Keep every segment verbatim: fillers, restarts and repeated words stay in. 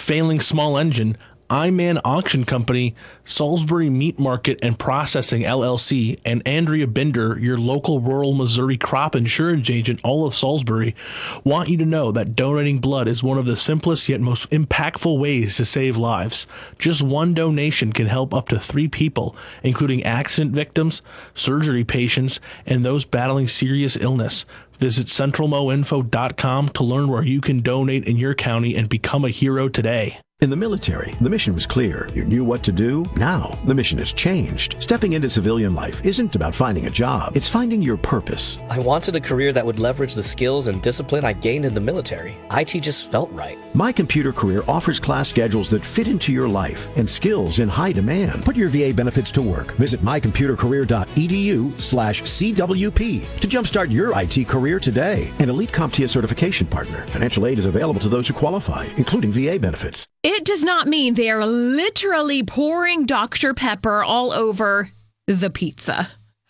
failing small engine, Iman Auction Company, Salisbury Meat Market and Processing L L C, and Andrea Binder, your local rural Missouri crop insurance agent, all of Salisbury, want you to know that donating blood is one of the simplest yet most impactful ways to save lives. Just one donation can help up to three people, including accident victims, surgery patients, and those battling serious illness. Visit central mo info dot com to learn where you can donate in your county and become a hero today. In the military, the mission was clear. You knew what to do. Now, the mission has changed. Stepping into civilian life isn't about finding a job. It's finding your purpose. I wanted a career that would leverage the skills and discipline I gained in the military. I T just felt right. My Computer Career offers class schedules that fit into your life and skills in high demand. Put your V A benefits to work. Visit my computer career dot e d u slash C W P to jumpstart your I T career today. An elite CompTIA certification partner. Financial aid is available to those who qualify, including V A benefits. It does not mean they are literally pouring Doctor Pepper all over the pizza.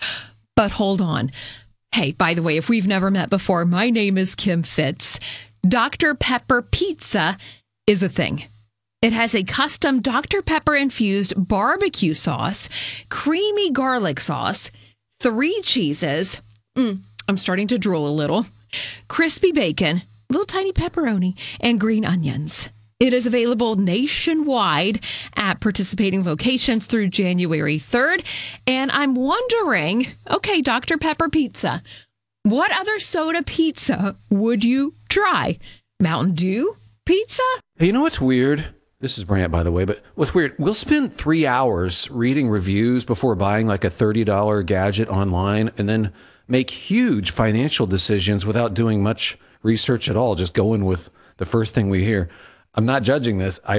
But hold on. Hey, by the way, if we've never met before, my name is Kim Fitz. Doctor Pepper Pizza is a thing. It has a custom Doctor Pepper infused barbecue sauce, creamy garlic sauce, three cheeses. Mm, I'm starting to drool a little. Crispy bacon, little tiny pepperoni, and green onions. It is available nationwide at participating locations through January third. And I'm wondering, okay, Doctor Pepper Pizza, what other soda pizza would you try? Mountain Dew pizza? Hey, you know what's weird? This is Brant, by the way, but what's weird, we'll spend three hours reading reviews before buying like a thirty dollars gadget online and then make huge financial decisions without doing much research at all, just going with the first thing we hear. I'm not judging this. I